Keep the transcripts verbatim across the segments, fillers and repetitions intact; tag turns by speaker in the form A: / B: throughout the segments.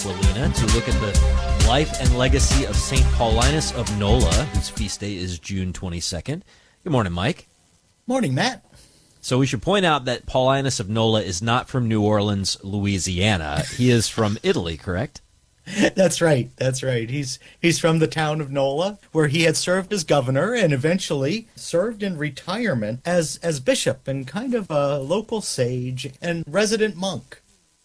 A: Aquilina to look at the life and legacy of Saint Paulinus of Nola, whose feast day is June twenty-second. Good morning, Mike.
B: Morning, Matt.
A: So we should point out that Paulinus of Nola is not from New Orleans, Louisiana. He is from Italy, correct?
B: That's right. That's right. He's he's from the town of Nola, where he had served as governor and eventually served in retirement as as bishop and kind of a local sage and resident monk.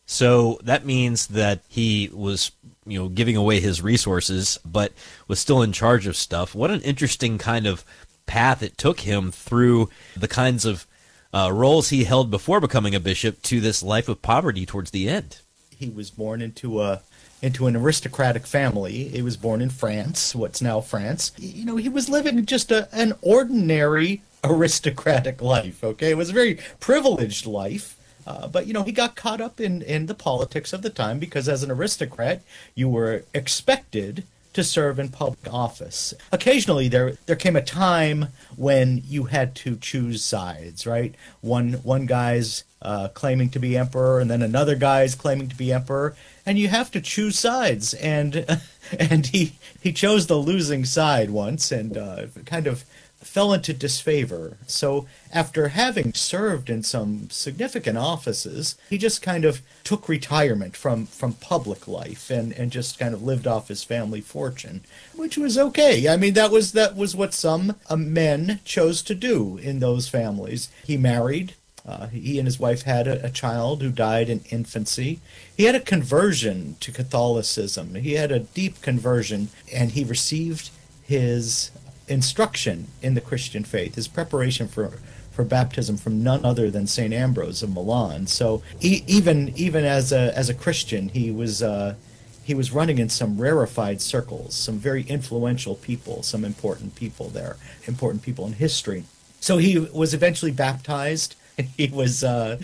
A: So that means that he was, you know, giving away his resources, but was still in charge of stuff. What an interesting kind of path it took him through the kinds of uh, roles he held before becoming a bishop to this life of poverty towards the end.
B: He was born into a into an aristocratic family. He was born in France, what's now France. You know, he was living just a, an ordinary aristocratic life, okay? It was a very privileged life. Uh, but, you know, he got caught up in, in the politics of the time because as an aristocrat, you were expected to serve in public office. Occasionally, there there came a time when you had to choose sides, right? One one guy's uh, claiming to be emperor, and then another guy's claiming to be emperor, and you have to choose sides. And and he he chose the losing side once, and uh, kind of fell into disfavor. So after having served in some significant offices, he just kind of took retirement from, from public life and, and just kind of lived off his family fortune, which was okay. I mean, that was that was what some uh, men chose to do in those families. He married. Uh, he and his wife had a, a child who died in infancy. He had a conversion to Catholicism. He had a deep conversion, and he received his instruction in the Christian faith, his preparation for for baptism from none other than Saint Ambrose of Milan. So he, even even as a as a Christian, he was uh, he was running in some rarefied circles, some very influential people, some important people there, important people in history. So he was eventually baptized. He was uh,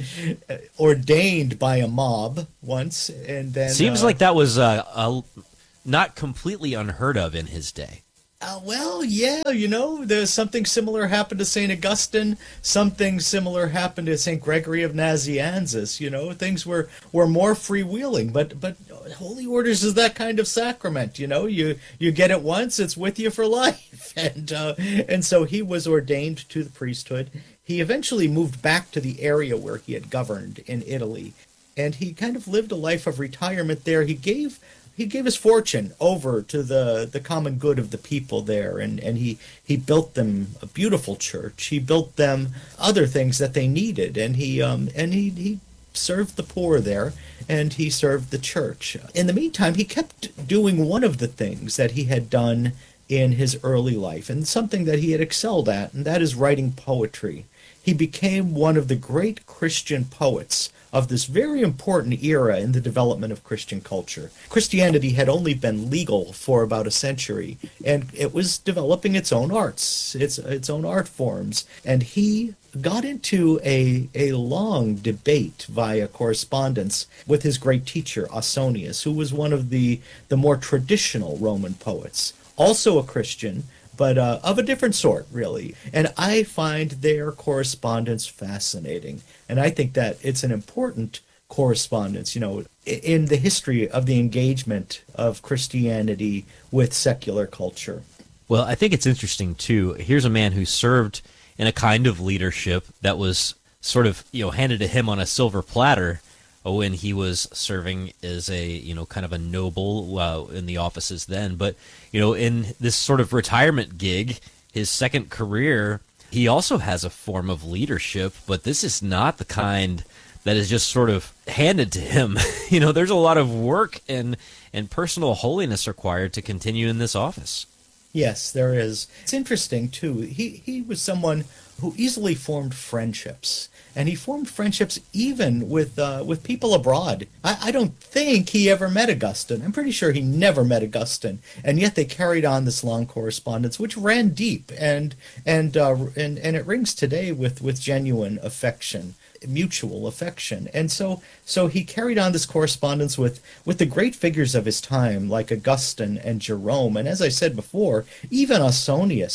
B: ordained by a mob once, and then
A: seems
B: uh,
A: like that was uh, uh, not completely unheard of in his day.
B: Uh, well, yeah, you know, there's something similar happened to Saint Augustine. Something similar happened to Saint Gregory of Nazianzus. You know, things were, were more freewheeling. But but Holy Orders is that kind of sacrament. You know, you you get it once, it's with you for life. And uh, and so he was ordained to the priesthood. He eventually moved back to the area where he had governed in Italy, and he kind of lived a life of retirement there. He gave. He gave his fortune over to the, the common good of the people there, and, and he, he built them a beautiful church. He built them other things that they needed, and he um and he, he served the poor there, and he served the church. In the meantime, he kept doing one of the things that he had done in his early life, and something that he had excelled at, and that is writing poetry. He became one of the great Christian poets of this very important era in the development of Christian culture. Christianity had only been legal for about a century, and it was developing its own arts, its its own art forms. And he got into a, a long debate via correspondence with his great teacher, Ausonius, who was one of the, the more traditional Roman poets, also a Christian, but uh, of a different sort, really. And I find their correspondence fascinating. And I think that it's an important correspondence, you know, in the history of the engagement of Christianity with secular culture.
A: Well, I think it's interesting, too. Here's a man who served in a kind of leadership that was sort of, you know, handed to him on a silver platter when he was serving as a, you know, kind of a noble uh, in the offices then. But, you know, in this sort of retirement gig, his second career, he also has a form of leadership, but this is not the kind that is just sort of handed to him. You know, there's a lot of work and, and personal holiness required to continue in this office.
B: Yes, there is. It's interesting, too. He, he was someone who easily formed friendships. And he formed friendships even with uh, with people abroad. I, I don't think he ever met Augustine. I'm pretty sure he never met Augustine. And yet they carried on this long correspondence, which ran deep, and and uh, and and it rings today with, with genuine affection, mutual affection. And so so he carried on this correspondence with, with the great figures of his time, like Augustine and Jerome. And as I said before, even Ausonius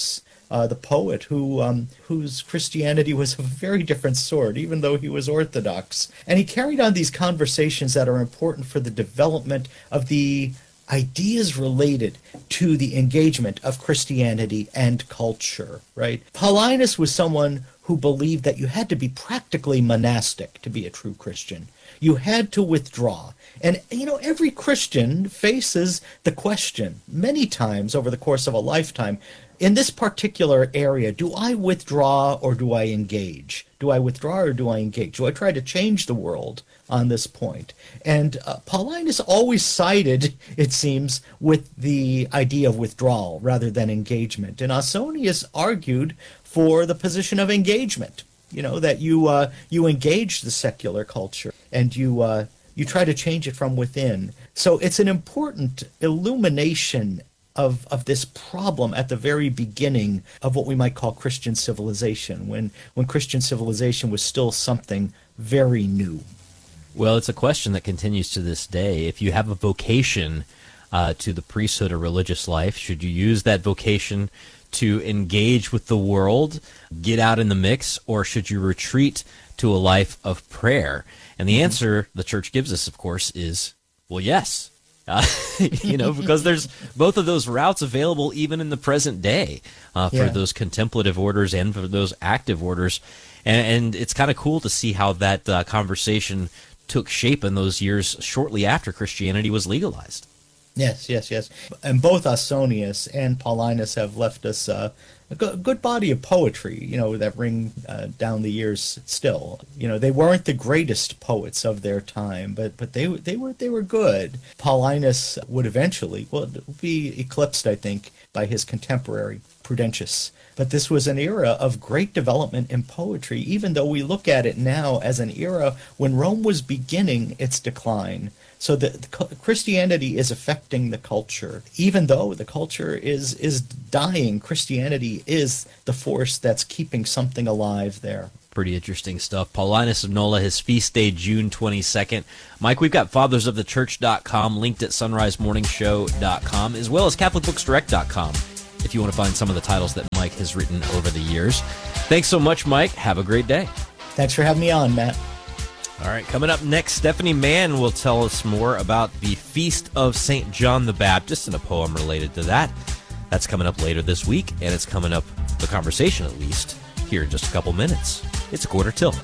B: uh, the poet who um, whose Christianity was of a very different sort, even though he was Orthodox. And he carried on these conversations that are important for the development of the ideas related to the engagement of Christianity and culture, right? Paulinus was someone who believed that you had to be practically monastic to be a true Christian. You had to withdraw. And, you know, every Christian faces the question many times over the course of a lifetime, in this particular area, do I withdraw or do I engage? Do I withdraw or do I engage? Do I try to change the world on this point? And uh, Paulinus always sided, it seems, with the idea of withdrawal rather than engagement. And Ausonius argued for the position of engagement, you know, that you uh, you engage the secular culture and you uh, you try to change it from within. So it's an important illumination of of this problem at the very beginning of what we might call Christian civilization, when when Christian civilization was still something very new.
A: Well, it's a question that continues to this day. If you have a vocation uh, to the priesthood or religious life, should you use that vocation to engage with the world, get out in the mix, or should you retreat to a life of prayer? And the mm-hmm. answer the church gives us, of course, is, well, yes. Uh, you know, because there's both of those routes available even in the present day uh, for
B: yeah.
A: those contemplative orders and for those active orders. And, and it's kind of cool to see how that uh, conversation took shape in those years shortly after Christianity was legalized.
B: Yes, yes, yes. And both Ausonius and Paulinus have left us uh, a good body of poetry, you know, that ring uh, down the years still. You know, they weren't the greatest poets of their time, but but they they were they were good. Paulinus would eventually, well, be eclipsed, I think, by his contemporary Prudentius. But this was an era of great development in poetry, even though we look at it now as an era when Rome was beginning its decline. So the, the Christianity is affecting the culture. Even though the culture is is dying, Christianity is the force that's keeping something alive there.
A: Pretty interesting stuff. Paulinus of Nola, his feast day, June twenty-second. Mike, we've got fathers of the church dot com linked at sunrise morning show dot com, as well as catholic books direct dot com, if you want to find some of the titles that Mike has written over the years. Thanks so much, Mike. Have a great day.
B: Thanks for having me on, Matt.
A: All right, coming up next, Stephanie Mann will tell us more about the Feast of Saint John the Baptist and a poem related to that. That's coming up later this week, and it's coming up, the conversation at least, here in just a couple minutes. It's a quarter till.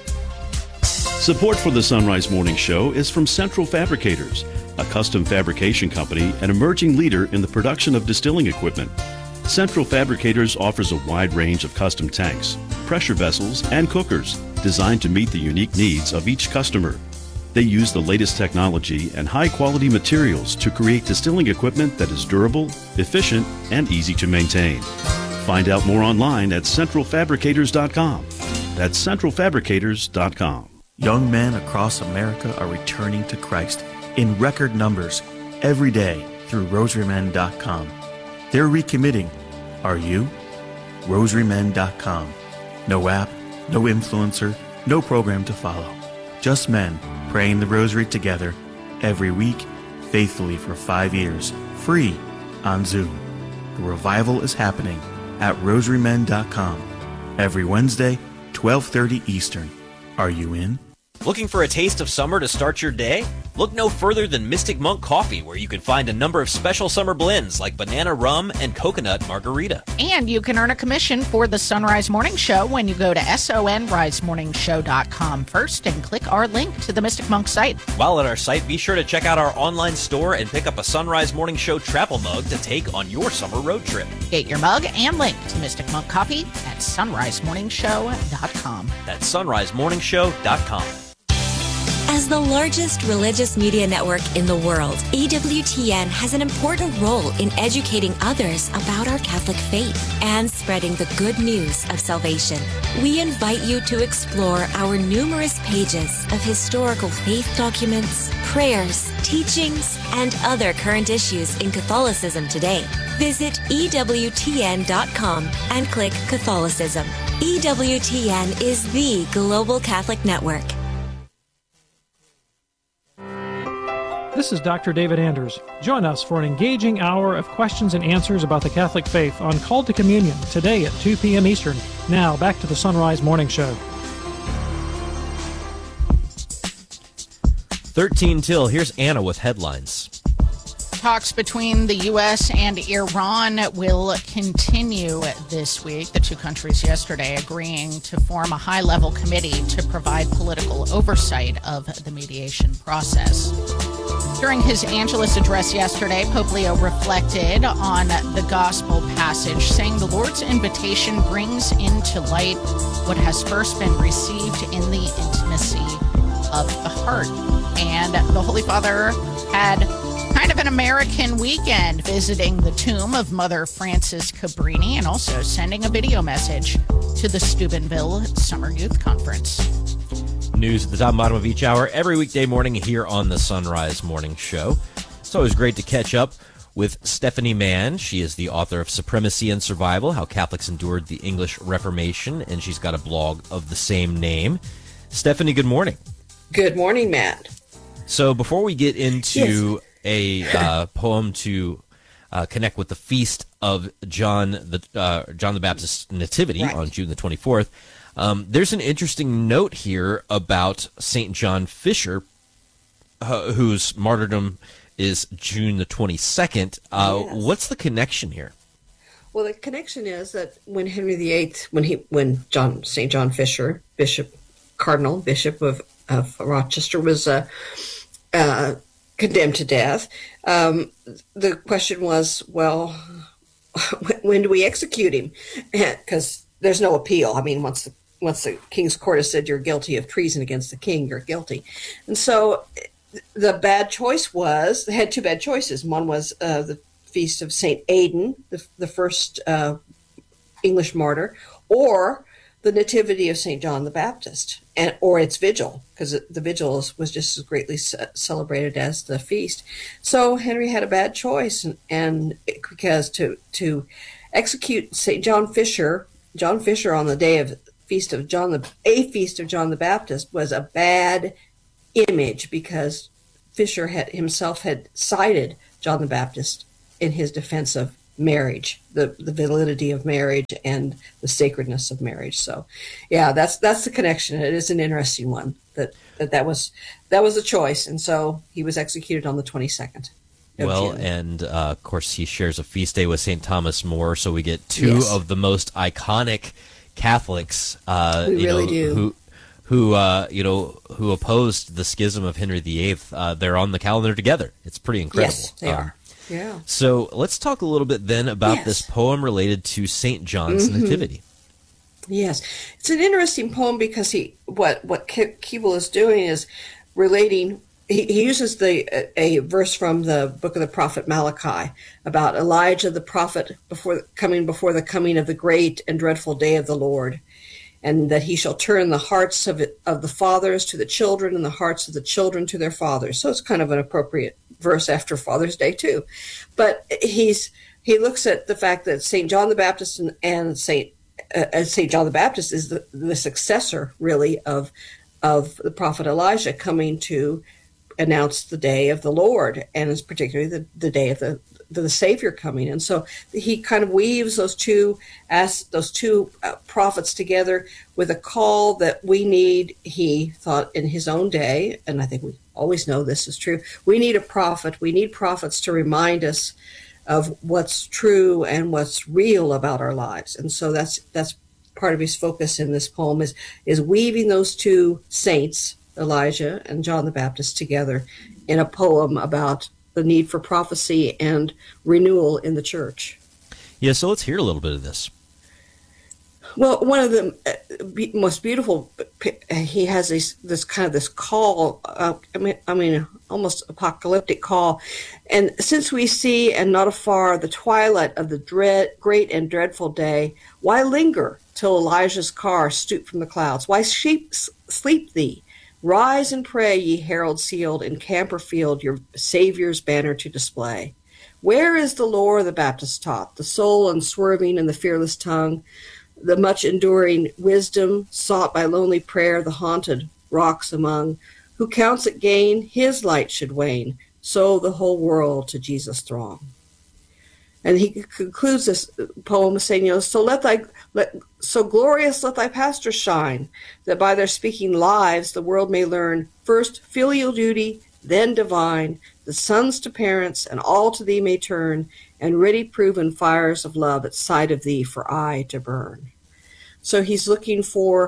C: Support for the Sunrise Morning Show is from Central Fabricators, a custom fabrication company and emerging leader in the production of distilling equipment. Central Fabricators offers a wide range of custom tanks, pressure vessels, and cookers designed to meet the unique needs of each customer. They use the latest technology and high-quality materials to create distilling equipment that is durable, efficient, and easy to maintain. Find out more online at central fabricators dot com. That's central fabricators dot com.
D: Young men across America are returning to Christ in record numbers every day through rosary men dot com. They're recommitting. Are you? rosary men dot com. No app, no influencer, no program to follow. Just men praying the rosary together every week, faithfully for five years, free on Zoom. The revival is happening at rosary men dot com every Wednesday, twelve thirty Eastern. Are you in?
A: Looking for a taste of summer to start your day? Look no further than Mystic Monk Coffee, where you can find a number of special summer blends like banana rum and coconut margarita.
E: And you can earn a commission for the Sunrise Morning Show when you go to sunrise morning show dot com first and click our link to the Mystic Monk site.
A: While at our site, be sure to check out our online store and pick up a Sunrise Morning Show travel mug to take on your summer road trip.
E: Get your mug and link to Mystic Monk Coffee at sunrise morning show dot com.
A: That's sunrise morning show dot com.
F: As the largest religious media network in the world, E W T N has an important role in educating others about our Catholic faith and spreading the good news of salvation. We invite you to explore our numerous pages of historical faith documents, prayers, teachings, and other current issues in Catholicism today. Visit E W T N dot com and click Catholicism. E W T N is the global Catholic network.
G: This is Doctor David Anders. Join us for an engaging hour of questions and answers about the Catholic faith on Call to Communion today at two p.m. Eastern. Now, back to the Sunrise Morning Show.
A: thirteen till. Here's Anna with headlines.
E: Talks between the U S and Iran will continue this week. The two countries yesterday agreeing to form a high-level committee to provide political oversight of the mediation process. During his Angelus address yesterday, Pope Leo reflected on the gospel passage, saying the Lord's invitation brings into light what has first been received in the intimacy of the heart. And the Holy Father had kind of an American weekend, visiting the tomb of Mother Frances Cabrini and also sending a video message to the Steubenville Summer Youth Conference.
A: News at the top and bottom of each hour every weekday morning here on the Sunrise Morning Show. It's always great to catch up with Stephanie Mann. She is the author of Supremacy and Survival, How Catholics Endured the English Reformation, and she's got a blog of the same name. Stephanie, good morning.
H: Good morning, Matt.
A: So before we get into
H: yes.
A: a uh, poem to uh, connect with the feast of John the uh, John the Baptist's Nativity
H: right.
A: on June the twenty-fourth, um, there's an interesting note here about Saint John Fisher, uh, whose martyrdom is June the twenty-second. Uh,
H: yes.
A: What's the connection here?
H: Well, the connection is that when Henry the Eighth, when he, when John Saint John Fisher, Bishop, Cardinal Bishop of of Rochester, was uh, uh, condemned to death, um, the question was, well, when do we execute him? Because there's no appeal. I mean, once the once the King's Court has said you're guilty of treason against the king, you're guilty. And so the bad choice was, they had two bad choices. One was uh, the feast of Saint Aidan, the, the first uh, English martyr, or the Nativity of Saint John the Baptist, and or its vigil, because the vigil was just as greatly celebrated as the feast. So Henry had a bad choice, and, and because to to execute Saint John Fisher, John Fisher on the day of feast of John the a feast of John the Baptist was a bad image, because Fisher had himself had cited John the Baptist in his defense of marriage, the, the validity of marriage and the sacredness of marriage. So, yeah, that's that's the connection. It is an interesting one. That that, that was that was a choice, and so he was executed on the twenty-second.
A: Well,
H: June.
A: and uh, of course, he shares a feast day with Saint Thomas More, so we get two
H: Yes.
A: of the most iconic Catholics. Uh,
H: We
A: you
H: really
A: know,
H: do.
A: Who, who uh, you know, who opposed the schism of Henry the Eighth. Uh, they're on the calendar together. It's pretty incredible.
H: Yes, they
A: Um,
H: are. Yeah.
A: So let's talk a little bit then about
H: Yes.
A: this poem related to Saint John's
H: Mhm.
A: Nativity.
H: Yes, it's an interesting poem because he what what Ke- Keble is doing is relating. He, he uses the a, a verse from the book of the prophet Malachi about Elijah the prophet before coming before the coming of the great and dreadful day of the Lord, and that he shall turn the hearts of it, of the fathers to the children, and the hearts of the children to their fathers. So it's kind of an appropriate verse after Father's Day too. But he's he looks at the fact that Saint John the Baptist and, and Saint uh, Saint John the Baptist is the, the successor, really, of of the prophet Elijah coming to announce the day of the Lord, and it's particularly the, the day of the the Savior coming. And so he kind of weaves those two as those two uh, prophets together with a call that we need. He thought in his own day, and I think we always know this is true, we need a prophet. We need prophets to remind us of what's true and what's real about our lives. And so that's that's part of his focus in this poem is is weaving those two saints, Elijah and John the Baptist, together in a poem about the need for prophecy and renewal in the church.
A: Yeah, so let's hear a little bit of this.
H: Well, one of the uh, be- most beautiful, he has this, this kind of this call, uh, I mean, I mean, almost apocalyptic call. And since we see and not afar the twilight of the dread, great and dreadful day, why linger till Elijah's car stoop from the clouds? Why sheep sleep thee? Rise and pray, ye herald sealed, in camper field your Savior's banner to display. Where is the lore the Baptist taught, the soul unswerving and the fearless tongue, the much enduring wisdom sought by lonely prayer, the haunted rocks among? Who counts it gain, his light should wane, so the whole world to Jesus throng. And he concludes this poem saying, you know, so let thy, let, so glorious let thy pastors shine, that by their speaking lives the world may learn first filial duty, then divine, the sons to parents, and all to thee may turn, and ready proven fires of love at sight of thee for aye to burn. So he's looking for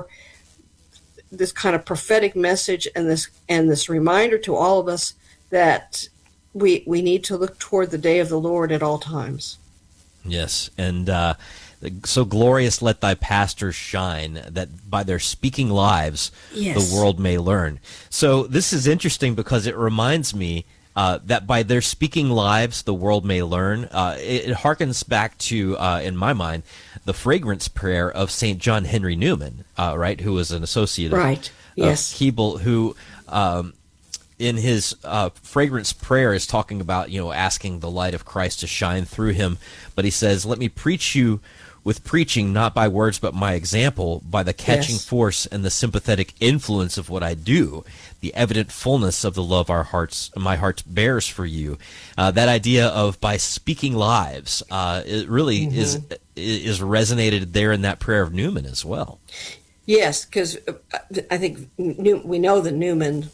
H: this kind of prophetic message and this and this reminder to all of us that we we need to look toward the day of the Lord at all times.
A: Yes, and uh, so glorious let thy pastors shine, that by their speaking lives
H: Yes.
A: the world may learn. So this is interesting because it reminds me uh, that by their speaking lives the world may learn. Uh, it, it harkens back to, uh, in my mind, the fragrance prayer of Saint John Henry Newman, uh, right, who was an associate of,
H: Right, yes.
A: of Keble, who um, in his uh, fragrance prayer is talking about, you know, asking the light of Christ to shine through him. But he says, let me preach you with preaching, not by words, but my example, by the catching
H: Yes.
A: force and the sympathetic influence of what I do, the evident fullness of the love our hearts, my heart bears for you. Uh, that idea of by speaking lives, uh, it really
H: Mm-hmm.
A: is is resonated there in that prayer of Newman as well.
H: Yes, because I think New, we know that Newman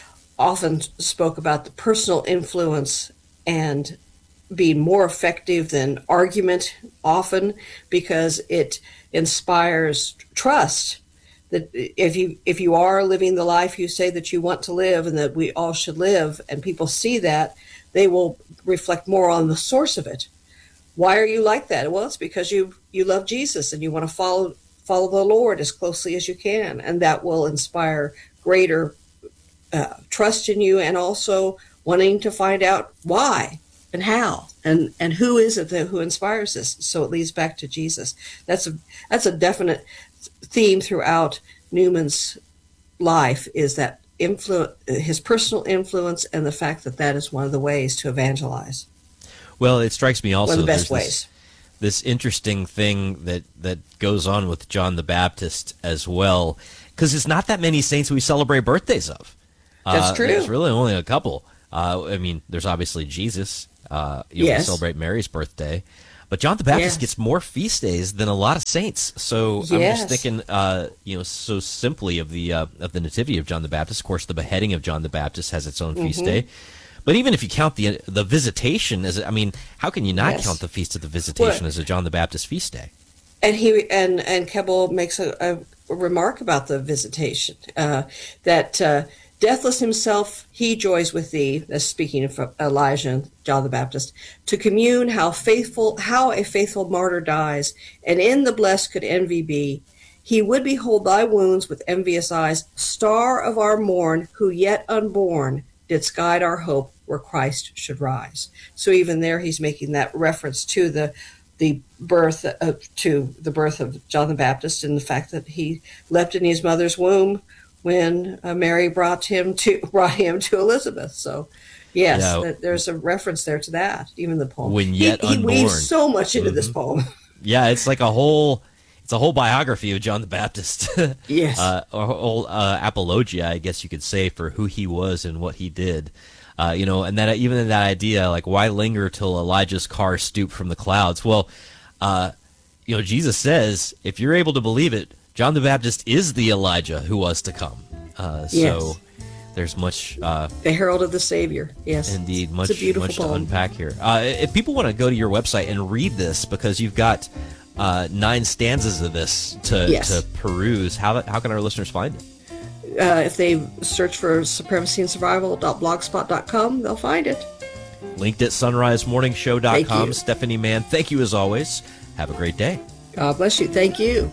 H: often spoke about the personal influence and being more effective than argument often, because it inspires trust. That if you if you are living the life you say that you want to live and that we all should live, and people see that, they will reflect more on the source of it. Why are you like that? Well, it's because you you love Jesus and you want to follow follow the Lord as closely as you can, and that will inspire greater uh, trust in you, and also wanting to find out why and how and and who is it that who inspires this. So it leads back to Jesus. That's a that's a definite theme throughout Newman's life, is that influ- his personal influence, and the fact that that is one of the ways to evangelize.
A: Well, it strikes me also
H: One of the best
A: there's
H: ways.
A: This, this interesting thing that, that goes on with John the Baptist as well, because it's not that many saints we celebrate birthdays of.
H: That's
A: Uh,
H: true.
A: There's really only a couple. Uh, I mean, there's obviously Jesus. Uh, you know,
H: Yes.
A: we celebrate Mary's birthday. But John the Baptist
H: Yes.
A: gets more feast days than a lot of saints. So I'm
H: Yes.
A: just thinking, uh, you know, so simply of the uh, of the nativity of John the Baptist. Of course, the beheading of John the Baptist has its own feast
H: Mm-hmm.
A: day. But even if you count the the visitation as, I mean, how can you not
H: Yes.
A: count the feast of the visitation
H: Well,
A: as a John the Baptist feast day?
H: And he and and Keble makes a, a remark about the visitation, uh, that uh, deathless himself he joys with thee. That's speaking of Elijah and John the Baptist, to commune how faithful how a faithful martyr dies, and in the blessed could envy be. He would behold thy wounds with envious eyes, star of our morn, who yet unborn didst guide our hope where Christ should rise. So even there, he's making that reference to the the birth of, to the birth of John the Baptist, and the fact that he leapt in his mother's womb when uh, Mary brought him to brought him to Elizabeth. So, yes,
A: Yeah.
H: that, there's a reference there to that. Even the poem.
A: When
H: He-
A: yet
H: he,
A: unborn.
H: weaves so much into this poem.
A: Yeah, it's like a whole, it's a whole biography of John the Baptist.
H: Yes.
A: uh, a whole uh, apologia, I guess you could say, for who he was and what he did. Uh, you know, and that even in that idea, like, why linger till Elijah's car stooped from the clouds? Well, uh, you know, Jesus says, if you're able to believe it, John the Baptist is the Elijah who was to come. Uh, so
H: Yes.
A: there's much, uh,
H: The Herald of the Savior. Yes,
A: indeed, much,
H: It's a beautiful
A: much to
H: poem.
A: unpack here. Uh, if people want to go to your website and read this, because you've got uh, nine stanzas of this to,
H: Yes.
A: to peruse, how how can our listeners find it?
H: Uh, if they search for supremacy and survival dot blogspot dot com, they'll find it.
A: Linked at sunrise morning show dot
H: Thank
A: com.
H: you.
A: Stephanie Mann, thank you as always. Have a great day.
H: God bless you. Thank you.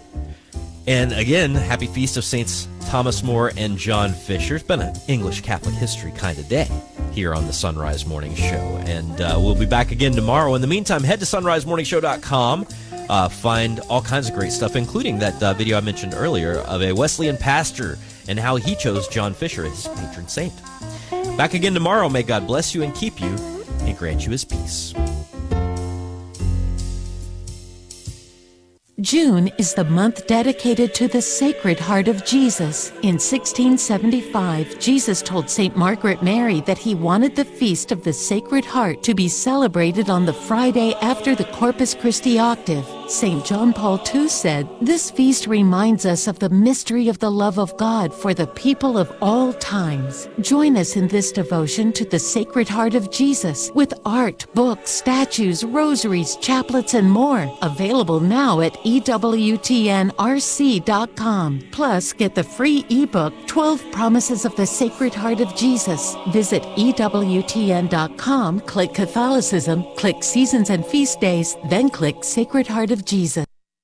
A: And again, happy feast of Saints Thomas More and John Fisher. It's been an English Catholic history kind of day here on the Sunrise Morning Show. And uh, we'll be back again tomorrow. In the meantime, head to sunrise morning show dot com. Uh, find all kinds of great stuff, including that uh, video I mentioned earlier of a Wesleyan pastor and how he chose John Fisher as his patron saint. Back again tomorrow. May God bless you and keep you and grant you his peace.
I: June is the month dedicated to the Sacred Heart of Jesus. In sixteen seventy-five, Jesus told Saint Margaret Mary that he wanted the Feast of the Sacred Heart to be celebrated on the Friday after the Corpus Christi octave. Saint John Paul the Second said, "This feast reminds us of the mystery of the love of God for the people of all times." Join us in this devotion to the Sacred Heart of Jesus with art, books, statues, rosaries, chaplets, and more. Available now at E W T N R C dot com. Plus, get the free ebook, twelve Promises of the Sacred Heart of Jesus. Visit E W T N dot com, click Catholicism, click Seasons and Feast Days, then click Sacred Heart of Jesus.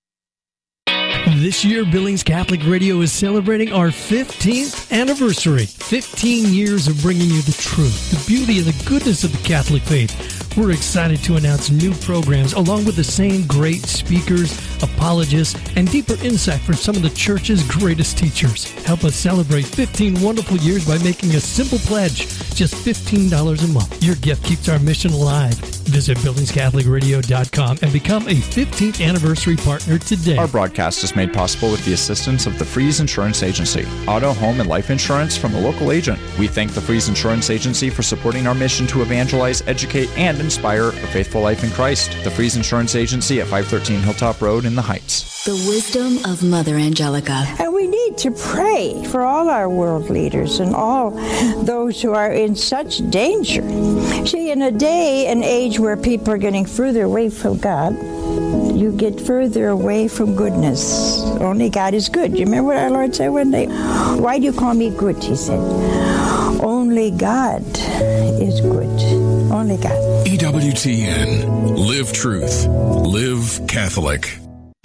J: This year, Billings Catholic Radio is celebrating our fifteenth anniversary. fifteen years of bringing you the truth, the beauty, and the goodness of the Catholic faith. We're excited to announce new programs along with the same great speakers, apologists, and deeper insight from some of the Church's greatest teachers. Help us celebrate fifteen wonderful years by making a simple pledge, just fifteen dollars a month. Your gift keeps our mission alive. Visit Billings Catholic Radio dot com and become a fifteenth anniversary partner today.
K: Our broadcast is made possible with the assistance of the Freeze Insurance Agency, auto, home, and life insurance from a local agent. We thank the Freeze Insurance Agency for supporting our mission to evangelize, educate, and inspire a faithful life in Christ. The Freeze Insurance Agency at five thirteen Hilltop Road in the Heights.
L: The wisdom of Mother Angelica.
M: And we need to pray for all our world leaders and all those who are in such danger. See, in a day and age where people are getting further away from God, you get further away from goodness. Only God is good. You remember what our Lord said one day? "Why do you call me good?" He said. Only God is good. Only God.
N: E W T N. Live truth. Live Catholic.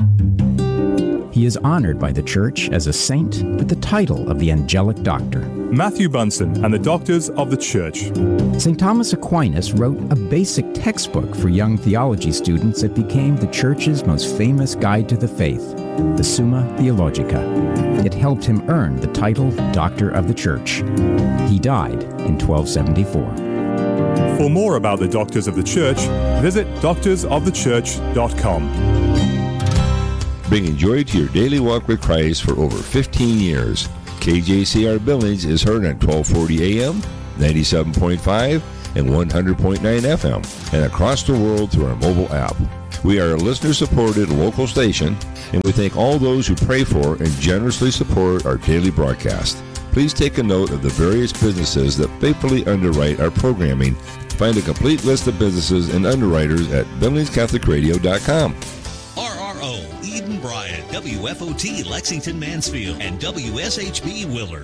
O: He is honored by the Church as a saint with the title of the Angelic Doctor.
P: Matthew Bunson and the Doctors of the Church.
O: Saint Thomas Aquinas wrote a basic textbook for young theology students that became the Church's most famous guide to the faith, the Summa Theologica. It helped him earn the title Doctor of the Church. He died in twelve seventy-four.
P: For more about the Doctors of the Church, visit doctors of the church dot com.
Q: Bringing joy to your daily walk with Christ for over fifteen years. K J C R Billings is heard on twelve forty A M, ninety-seven point five, and one hundred point nine F M, and across the world through our mobile app. We are a listener-supported local station, and we thank all those who pray for and generously support our daily broadcast. Please take a note of the various businesses that faithfully underwrite our programming. Find a complete list of businesses and underwriters at Billings Catholic Radio dot com.
R: R R O, Eden Bryant, W F O T, Lexington Mansfield, and W S H B Willard.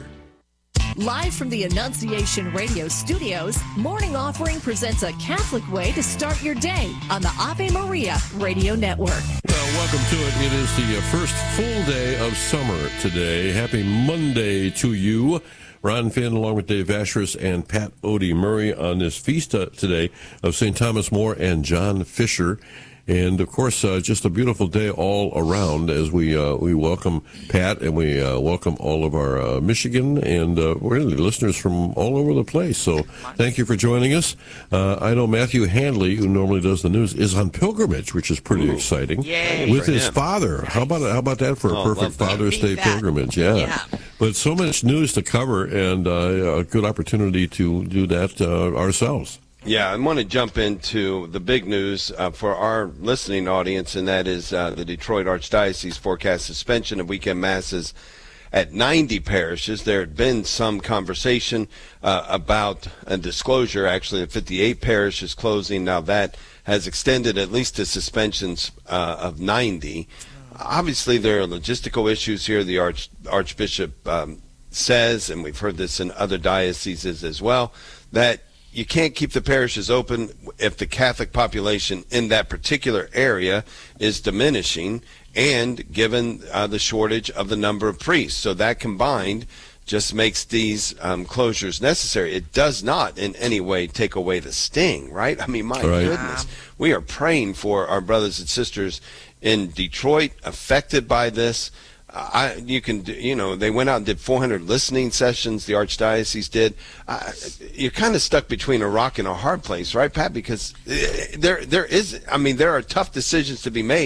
S: Live from the Annunciation Radio studios, Morning Offering presents a Catholic way to start your day on the Ave Maria Radio Network.
T: Well, welcome to it. It is the first full day of summer today. Happy Monday to you. Ron Finn along with Dave Asheris and Pat Odie Murray on this feast uh, today of Saint Thomas More and John Fisher. And, of course, uh, just a beautiful day all around as we uh, we welcome Pat and we uh, welcome all of our uh, Michigan and uh, really listeners from all over the place. So thank you for joining us. Uh, I know Matthew Handley, who normally does the news, is on pilgrimage, which is pretty Ooh. exciting, Yay. with his him. father. How about how about that for oh, a perfect Father's Day pilgrimage? Yeah. yeah. But so much news to cover and uh, a good opportunity to do that uh, ourselves.
U: Yeah, I want to jump into the big news uh, for our listening audience, and that is uh, the Detroit Archdiocese forecast suspension of weekend masses at ninety parishes. There had been some conversation uh, about a disclosure, actually, of fifty-eight parishes closing. Now that has extended at least to suspensions uh, of ninety. Obviously, there are logistical issues here. The Arch, Archbishop um, says, and we've heard this in other dioceses as well, that you can't keep the parishes open if the Catholic population in that particular area is diminishing and given uh, the shortage of the number of priests. So that combined just makes these um, closures necessary. It does not in any way take away the sting, right? I mean, my right. goodness. We are praying for our brothers and sisters in Detroit affected by this. I, you can, you know, they went out and did four hundred listening sessions. The Archdiocese did. Uh, you're kind of stuck between a rock and a hard place, right, Pat? Because there, there is. I mean, there are tough decisions to be made,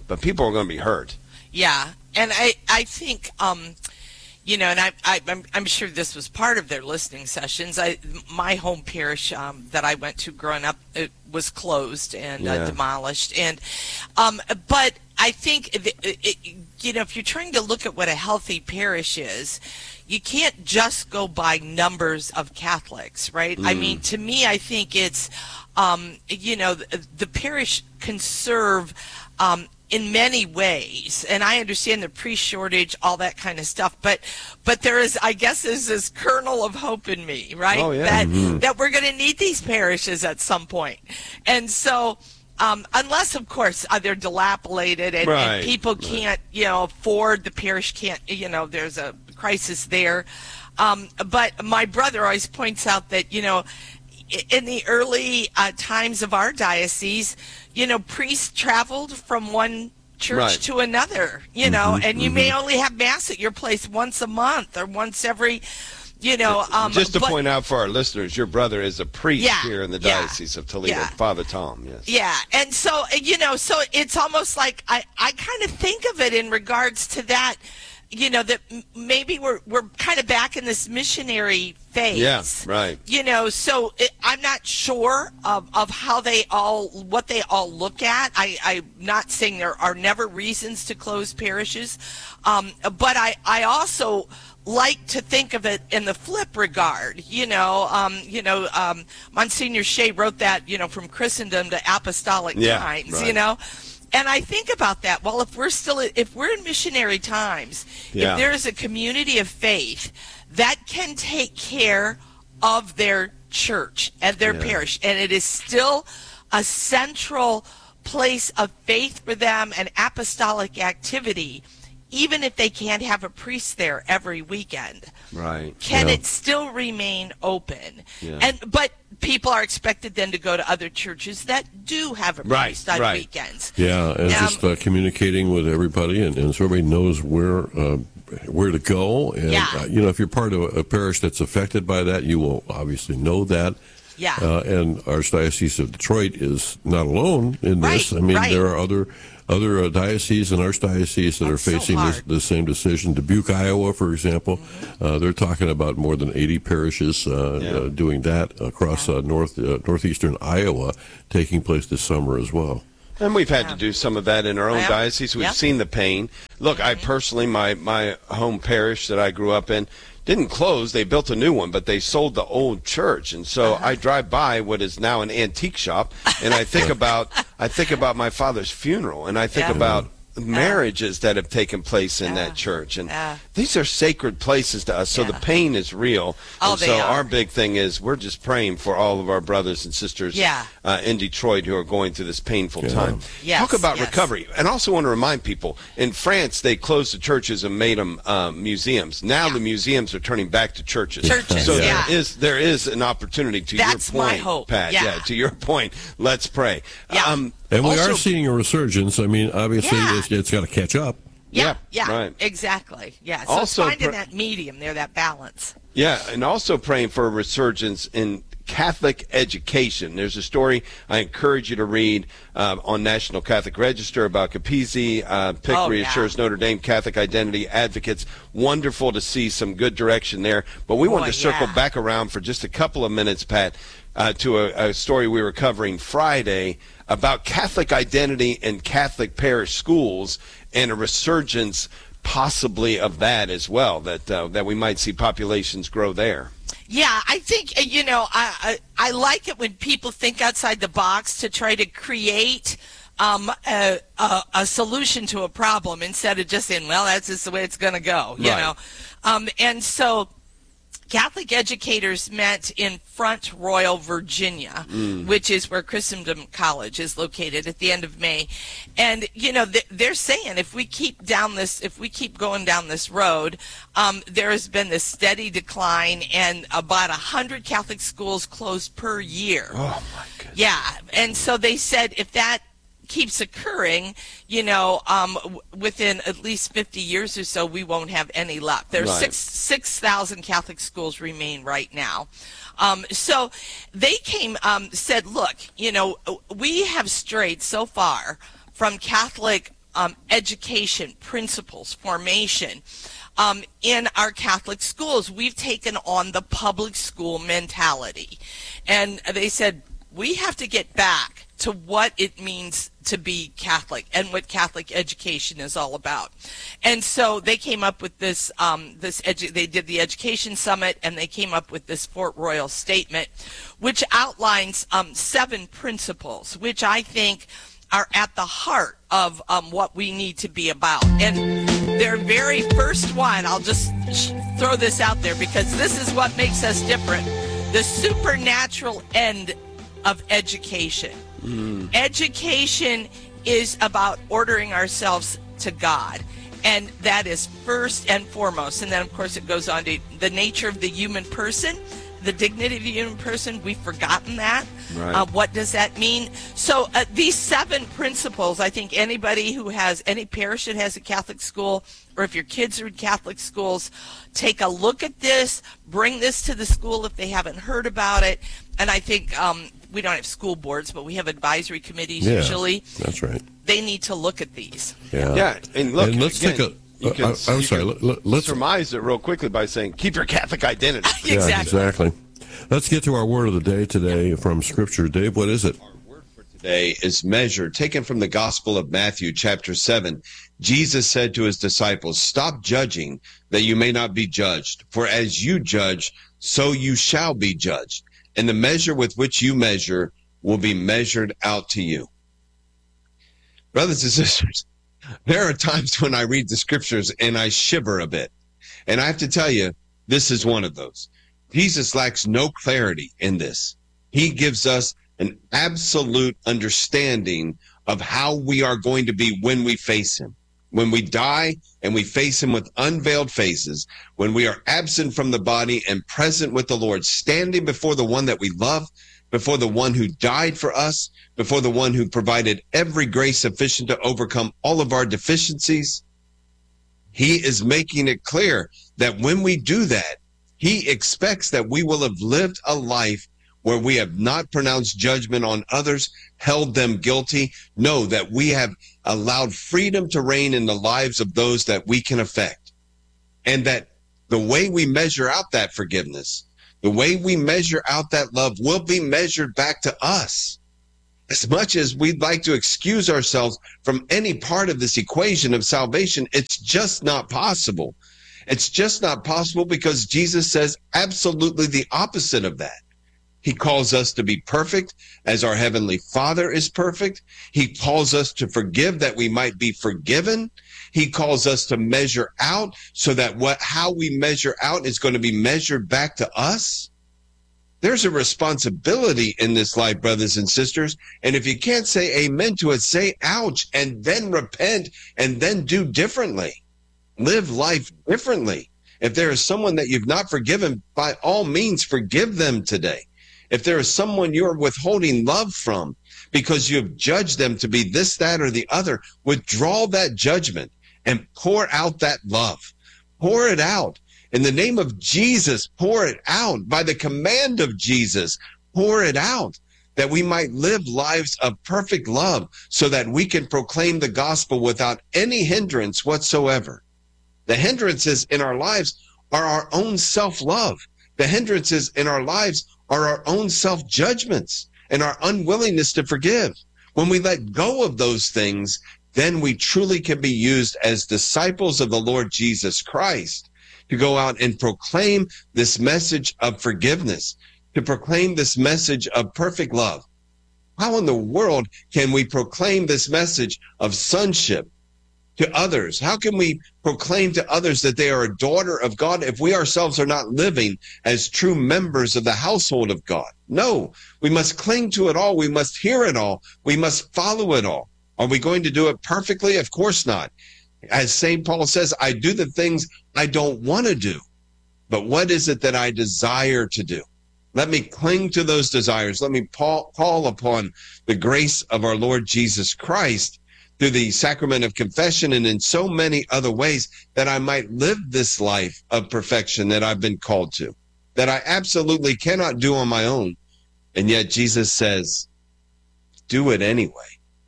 U: but people are going to be hurt.
B: Yeah, and I, I think, um, you know, and I, I, I'm, I'm sure this was part of their listening sessions. I, my home parish um, that I went to growing up, it was closed and
U: Yeah.
B: uh, demolished. And, um, but I think, it, it, you know, if you're trying to look at what a healthy parish is, you can't just go by numbers of Catholics, right? I
V: Mm.
B: mean, to me, I think it's, um, you know, the, the parish can serve um, in many ways, and I understand the priest shortage, all that kind of stuff, but but there is, I guess, there's this kernel of hope in me, right?
U: Oh, yeah.
B: That
U: Mhm.
B: that we're going to need these parishes at some point, and so. Um, unless, of course, uh, they're dilapidated and,
U: Right,
B: and people
U: right.
B: can't, you know, afford, the parish can't, you know, there's a crisis there. Um, but my brother always points out that, you know, i- in the early uh, times of our diocese, you know, priests traveled from one church
U: Right.
B: to another, you know,
U: Mhm,
B: and you may
U: mhm.
B: only have mass at your place once a month or once every, you know. Um,
U: Just to
B: but-
U: point out for our listeners, your brother is a priest
B: Yeah,
U: here in the
B: yeah,
U: Diocese of Toledo,
B: yeah.
U: Father Tom, yes.
B: Yeah, and so, you know, so it's almost like I, I kind of think of it in regards to that, you know, that m- maybe we're we're kind of back in this missionary phase.
U: Yeah, right.
B: You know, so it, I'm not sure of, of how they all, what they all look at. I, I'm not saying there are never reasons to close parishes, um, but I, I also like to think of it in the flip regard. You know, um, you know, um, Monsignor Shea wrote that, you know, from Christendom to apostolic
U: Yeah,
B: times,
U: right.
B: you know. And I think about that. Well, if we're still, if we're in missionary times,
U: Yeah.
B: if there is a community of faith that can take care of their church and their
U: Yeah.
B: parish, and it is still a central place of faith for them and apostolic activity, even if they can't have a priest there every weekend,
U: Right.
B: can
U: Yeah.
B: it still remain open?
U: Yeah.
B: And but people are expected then to go to other churches that do have a
U: Right,
B: priest on
U: right.
B: weekends.
T: Yeah, and
B: Um,
T: just uh, communicating with everybody, and, and so everybody knows where uh, where to go. And
B: Yeah.
T: uh, you know, if you're part of a, a parish that's affected by that, you will obviously know that.
B: Yeah.
T: Uh, and Archdiocese of Detroit is not alone in this.
B: Right,
T: I mean,
B: right.
T: there are other other uh, dioceses and archdioceses that are
B: so
T: facing this,
B: hard.
T: the same decision. Dubuque, Iowa, for example, uh, they're talking about more than eighty parishes uh,
U: Yeah.
T: uh, doing that across uh, north uh, northeastern Iowa, taking place this summer as well.
U: And we've had to do some of that in our own
B: Yeah.
U: diocese. We've
B: Yeah.
U: seen the pain. Look, I personally, my, my home parish that I grew up in didn't close. They built a new one, but they sold the old church. And so
B: Uh-huh.
U: I drive by what is now an antique shop, and I think about I think about my father's funeral, and I think
B: Yeah.
U: about marriages that have taken place in that church. And these are sacred places to us, so the pain is real.
B: Oh,
U: and
B: they
U: so
B: are.
U: our big thing is we're just praying for all of our brothers and sisters
B: Yeah.
U: uh, in Detroit who are going through this painful time.
B: Yes,
U: Talk about
B: yes.
U: recovery. And also want to remind people, in France, they closed the churches and made them um, museums. Now the museums are turning back to churches.
B: Churches,
U: so
B: yeah.
U: there is there is an opportunity, to
B: That's
U: your
B: my
U: point,
B: hope,
U: Pat.
B: yeah.
U: to your point. Let's pray.
B: Yeah.
U: Um,
T: And we
U: also-
T: are seeing a resurgence. I mean, obviously,
B: Yeah.
T: it's, it's got to catch up.
B: Yeah, yeah,
U: right.
B: exactly. Yeah, so
U: Also
B: it's finding
U: pr-
B: that medium there, that balance.
U: Yeah, and also praying for a resurgence in Catholic education. There's a story I encourage you to read uh, on National Catholic Register about Capizzi. Uh, Pick
B: Oh,
U: reassures Notre Dame Catholic identity advocates. Wonderful to see some good direction there. But we
B: Boy,
U: wanted to circle
B: yeah.
U: back around for just a couple of minutes, Pat, uh, to a, a story we were covering Friday about Catholic identity in Catholic parish schools and a resurgence possibly of that as well, that uh, that we might see populations grow there.
B: Yeah, I think, uh, you know, I, I I like it when people think outside the box to try to create um, a, a, a solution to a problem instead of just saying, well, that's just the way it's going to go, you
U: Right.
B: know. Um, and so Catholic educators met in Front Royal, Virginia,
U: Mm.
B: which is where Christendom College is located, at the end of May. And, you know, th- they're saying if we keep down this, if we keep going down this road, um, there has been this steady decline, and about one hundred Catholic schools closed per year.
U: Oh, my goodness.
B: Yeah. And so they said if that keeps occurring, you know, um, w- within at least fifty years or so, we won't have any left. There's
U: Right.
B: six six thousand Catholic schools remain right now. Um, so they came, um, said, look, you know, we have strayed so far from Catholic um, education, principles, formation. Um, in our Catholic schools, we've taken on the public school mentality. And they said, we have to get back to what it means to be Catholic and what Catholic education is all about. And so they came up with this, um, this edu- they did the Education Summit, and they came up with this Fort Royal Statement, which outlines um, seven principles, which I think are at the heart of um, what we need to be about. And their very first one, I'll just sh- throw this out there because this is what makes us different, the supernatural end of education. Mm. Education is about ordering ourselves to God, and that is first and foremost. And then, of course, it goes on to the nature of the human person, the dignity of the human person. We've forgotten that. Right. Uh, what does that mean? So uh, these seven principles, I think anybody who has any parish that has a Catholic school, or if your kids are in Catholic schools, take a look at this, bring this to the school if they haven't heard about it. And I think um, we don't have school boards, but we have advisory committees
T: yeah,
B: usually.
T: That's right.
B: They need to look at these.
U: Yeah, yeah. And look,
T: and let's
U: again,
T: take a.
U: You can,
T: uh, I, I'm
U: you
T: sorry.
U: can
T: Let, let's
U: surmise it real quickly by saying, keep your Catholic identity.
B: Exactly.
T: Yeah, exactly. Let's get to our word of the day today from Scripture. Dave, what is it?
U: Our word for today is measure, taken from the Gospel of Matthew, chapter seven. Jesus said to his disciples, stop judging that you may not be judged. For as you judge, so you shall be judged. And the measure with which you measure will be measured out to you. Brothers and sisters, there are times when I read the Scriptures and I shiver a bit. And I have to tell you, this is one of those. Jesus lacks no clarity in this. He gives us an absolute understanding of how we are going to be when we face him. When we die and we face him with unveiled faces, when we are absent from the body and present with the Lord, standing before the one that we love, before the one who died for us, before the one who provided every grace sufficient to overcome all of our deficiencies, he is making it clear that when we do that, he expects that we will have lived a life where we have not pronounced judgment on others, held them guilty. No, that we have allowed freedom to reign in the lives of those that we can affect. And that the way we measure out that forgiveness, the way we measure out that love will be measured back to us. As much as we'd like to excuse ourselves from any part of this equation of salvation, it's just not possible. It's just not possible because Jesus says absolutely the opposite of that. He calls us to be perfect as our Heavenly Father is perfect. He calls us to forgive that we might be forgiven. He calls us to measure out so that what how we measure out is going to be measured back to us. There's a responsibility in this life, brothers and sisters. And if you can't say amen to it, say ouch, and then repent, and then do differently. Live life differently. If there is someone that you've not forgiven, by all means, forgive them today. If there is someone you're withholding love from because you have judged them to be this, that, or the other, withdraw that judgment and pour out that love. Pour it out. In the name of Jesus, pour it out. By the command of Jesus, pour it out, that we might live lives of perfect love so that we can proclaim the gospel without any hindrance whatsoever. The hindrances in our lives are our own self-love. The hindrances in our lives are our own self-judgments and our unwillingness to forgive. When we let go of those things, then we truly can be used as disciples of the Lord Jesus Christ to go out and proclaim this message of forgiveness, to proclaim this message of perfect love. How in the world can we proclaim this message of sonship to others? How can we proclaim to others that they are a daughter of God if we ourselves are not living as true members of the household of God? No, we must cling to it all. We must hear it all. We must follow it all. Are we going to do it perfectly? Of course not. As Saint Paul says, I do the things I don't want to do. But what is it that I desire to do? Let me cling to those desires. Let me call upon the grace of our Lord Jesus Christ through the sacrament of confession and in so many other ways that I might live this life of perfection that I've been called to, that I absolutely cannot do on my own. And yet Jesus says, do it anyway.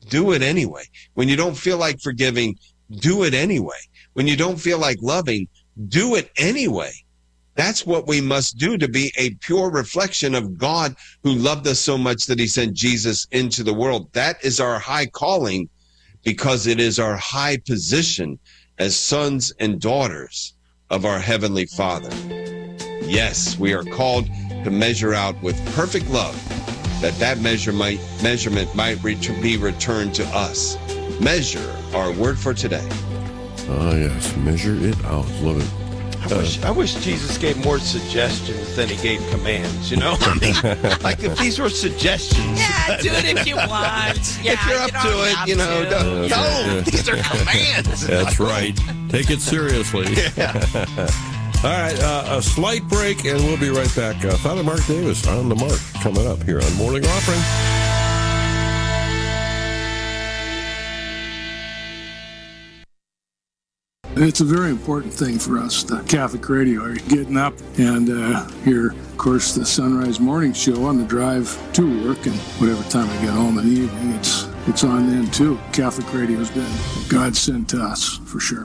U: do it anyway. When you don't feel like forgiving, do it anyway. When you don't feel like loving, do it anyway. That's what we must do to be a pure reflection of God who loved us so much that he sent Jesus into the world. That is our high calling, because it is our high position as sons and daughters of our Heavenly Father. Yes, we are called to measure out with perfect love, that that measure might, measurement might ret- be returned to us. Measure, our word for today.
T: Ah, yes, measure it out. Love it.
C: I wish, I wish Jesus gave more suggestions than he gave commands, you know? I mean, like if these were suggestions.
B: Yeah, do it if you want. Yeah,
C: if you're up
B: you
C: to it, you know,
B: to.
C: don't,
T: Yeah,
C: no,
T: yeah.
C: these are commands.
T: That's right. Take it seriously.
C: Yeah.
T: All right, uh, a slight break, and we'll be right back. Uh, Father Mark Davis on the mark coming up here on Morning Offering.
V: It's a very important thing for us, the Catholic radio. Are you getting up and uh, hear, of course, the Sunrise Morning Show on the drive to work, and whatever time I get home in the evening, it's it's on then too. Catholic radio has been a godsend to us, for sure.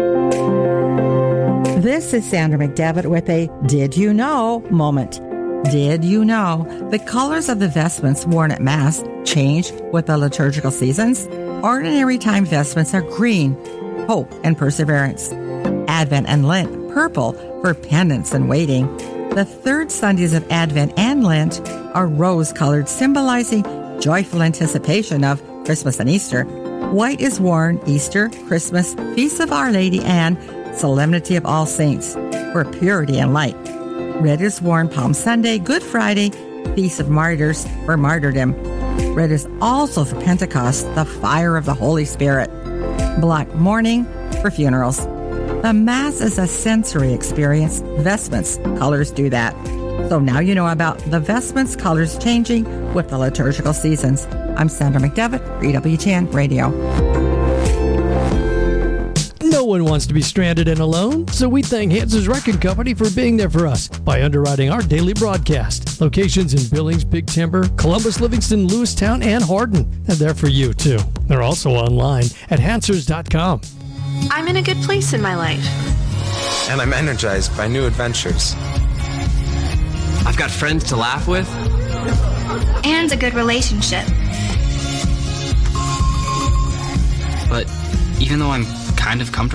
W: This is Sandra McDevitt with a Did You Know moment. Did you know the colors of the vestments worn at Mass change with the liturgical seasons? Ordinary time vestments are green, hope and perseverance. Advent and Lent, purple for penance and waiting. The third Sundays of Advent and Lent are rose-colored, symbolizing joyful anticipation of Christmas and Easter. White is worn Easter, Christmas, Feast of Our Lady, and Solemnity of All Saints for purity and light. Red is worn Palm Sunday, Good Friday, Feast of Martyrs for martyrdom. Red is also for Pentecost, the fire of the Holy Spirit. Black mourning for funerals. The Mass is a sensory experience. Vestments colors do that. So now you know about the vestments colors changing with the liturgical seasons. I'm Sandra McDevitt, E W T N Radio.
J: No one wants to be stranded and alone, so we thank Hans's Record Company for being there for us by underwriting our daily broadcast. Locations in Billings, Big Timber, Columbus, Livingston, Lewistown, and Hardin. And they're for you, too. They're also online at hansers dot com.
X: I'm in a good place in my life.
Y: And I'm energized by new adventures.
Z: I've got friends to laugh with.
X: And a good relationship.
Z: But even though I'm kind of comfortable